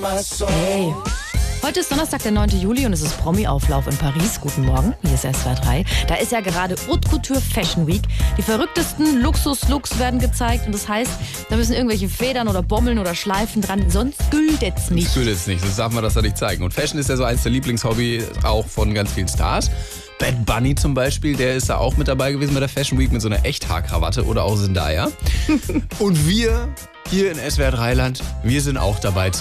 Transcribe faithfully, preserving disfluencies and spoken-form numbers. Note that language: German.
Hey. Heute ist Donnerstag, der neunte Juli und es ist Promi-Auflauf in Paris. Guten Morgen, hier ist S W R drei. Da ist ja gerade Haute Couture Fashion Week. Die verrücktesten Luxus-Looks werden gezeigt und das heißt, da müssen irgendwelche Federn oder Bommeln oder Schleifen dran, sonst gültet's nicht. Das gültet's nicht, das darf man das da nicht zeigen. Und Fashion ist ja so eins der Lieblingshobbys auch von ganz vielen Stars. Bad Bunny zum Beispiel, der ist da auch mit dabei gewesen bei der Fashion Week mit so einer Echthaarkrawatte oder auch Zendaya. Und wir hier in S W R drei Land, wir sind auch dabei.